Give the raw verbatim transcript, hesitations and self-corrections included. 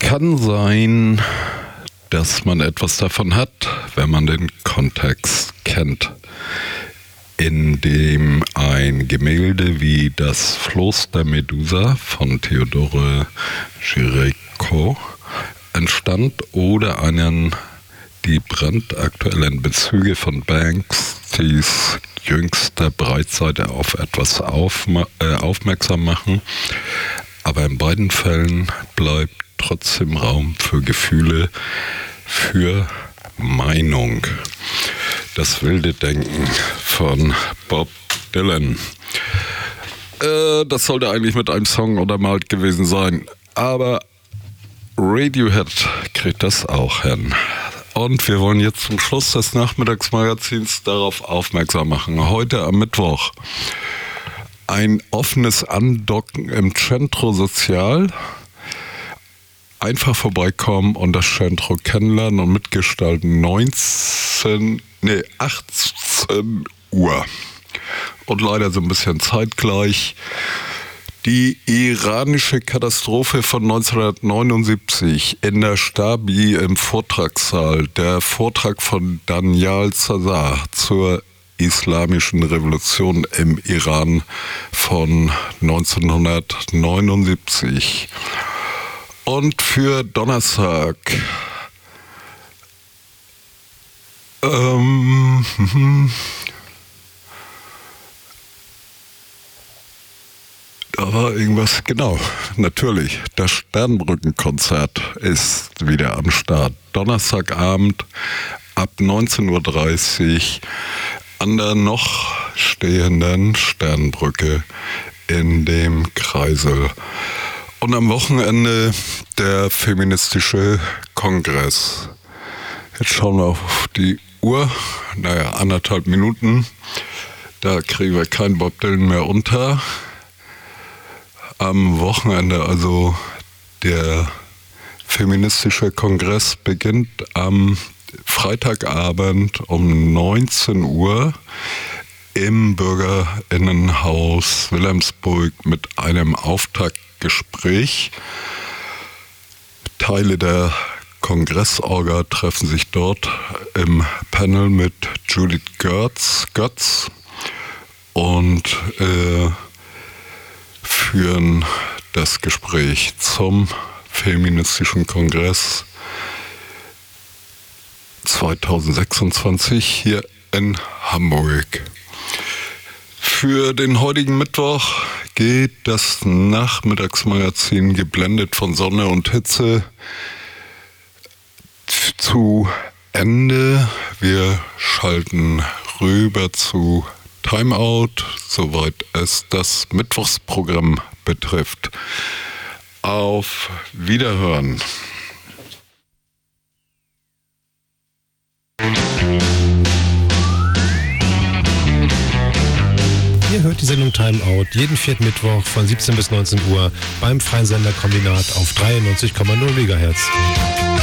kann sein, dass man etwas davon hat, wenn man den Kontext kennt, in dem ein Gemälde wie das Floß der Medusa von Theodore Géricault entstand oder einen die brandaktuellen Bezüge von Banksys jüngster Breitseite auf etwas aufma- äh, aufmerksam machen. Aber in beiden Fällen bleibt trotzdem Raum für Gefühle, für Meinung. Das wilde Denken von Bob Dylan. Äh, das sollte eigentlich mit einem Song untermalt gewesen sein, aber Radiohead kriegt das auch hin. Und wir wollen jetzt zum Schluss des Nachmittagsmagazins darauf aufmerksam machen. Heute am Mittwoch ein offenes Andocken im Centro Sozial. Einfach vorbeikommen und das Centro kennenlernen und mitgestalten. neunzehn, nee, achtzehn Uhr. Und leider so ein bisschen zeitgleich. Die iranische Katastrophe von neunzehnhundertneunundsiebzig in der Stabi im Vortragssaal. Der Vortrag von Daniel Zazar zur islamischen Revolution im Iran von neunzehnhundertneunundsiebzig. Und für Donnerstag ähm, da war irgendwas, genau, natürlich, das Sternbrückenkonzert ist wieder am Start. Donnerstagabend ab neunzehn Uhr dreißig an der noch stehenden Sternbrücke in dem Kreisel. Und am Wochenende der feministische Kongress. Jetzt schauen wir auf die Uhr. Naja, anderthalb Minuten. Da kriegen wir keinen Bob Dylan mehr unter. Am Wochenende, also der feministische Kongress beginnt am Freitagabend um neunzehn Uhr im Bürgerinnenhaus Wilhelmsburg mit einem Auftaktgespräch. Teile der Kongressorga treffen sich dort im Panel mit Judith Götz, Götz und äh, führen das Gespräch zum feministischen Kongress zweitausendsechsundzwanzig hier in Hamburg. Für den heutigen Mittwoch geht das Nachmittagsmagazin geblendet von Sonne und Hitze zu Ende. Wir schalten rüber zu Timeout, soweit es das Mittwochsprogramm betrifft. Auf Wiederhören. Ihr hört die Sendung Timeout jeden vierten Mittwoch von siebzehn bis neunzehn Uhr beim Freien Sender Kombinat auf dreiundneunzig Komma null Megahertz.